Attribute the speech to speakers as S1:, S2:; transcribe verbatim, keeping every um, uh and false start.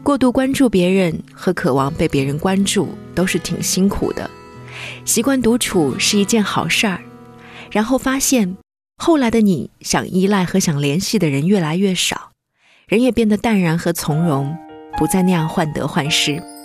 S1: 过度关注别人和渴望被别人关注都是挺辛苦的。习惯独处是一件好事儿，然后发现后来的你想依赖和想联系的人越来越少，人也变得淡然和从容，不再那样患得患失。